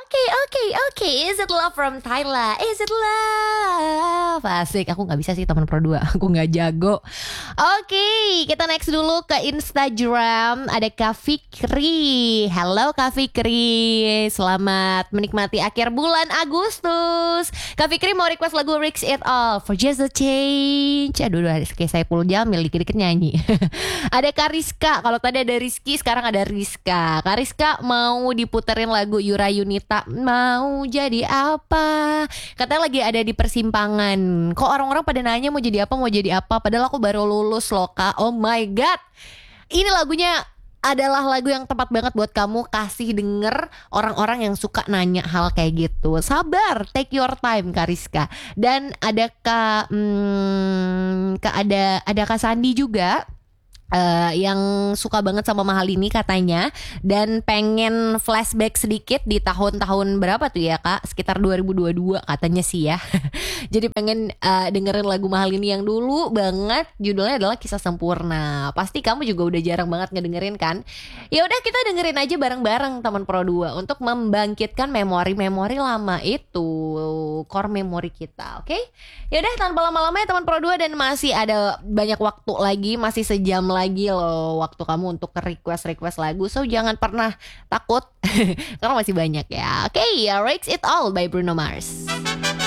Oke. Is it love from Thailand? Is it love? Asik, aku gak bisa sih teman pro 2. Aku gak jago. Oke, kita next dulu ke Instagram. Ada Kak Fikri. Halo Kak Fikri, selamat menikmati akhir bulan Agustus. Kak Fikri mau request lagu Risk It All, For Just a Change. Aduh, kayak saya Saipul Jamil dikit-dikit nyanyi. Ada Kak Rizka. Kalau tadi ada Rizky, sekarang ada Rizka. Kak Rizka mau diputerin lagu Yura Yunita, Mau Jadi Apa. Katanya lagi ada di persimpangan. Kok orang-orang pada nanya mau jadi apa, padahal aku baru lulus loh Kak. Oh my god, ini lagunya adalah lagu yang tepat banget buat kamu kasih denger orang-orang yang suka nanya hal kayak gitu. Sabar, take your time Kak Rizka. Dan ada ada Kak Sandi juga, yang suka banget sama Mahal ini katanya, dan pengen flashback sedikit di tahun-tahun berapa tuh ya Kak, sekitar 2022 katanya sih ya. Jadi pengen dengerin lagu Mahal ini yang dulu banget, judulnya adalah Kisah Sempurna. Pasti kamu juga udah jarang banget ngedengerin kan. Ya udah, kita dengerin aja bareng-bareng teman Pro 2 untuk membangkitkan memori-memori lama itu, core memory kita, oke? Ya udah, tanpa lama-lama ya teman Pro 2, dan masih ada banyak waktu lagi, masih sejam lagi loh waktu kamu untuk request lagu. So jangan pernah takut karena masih banyak ya. Oke, Risk It All by Bruno Mars.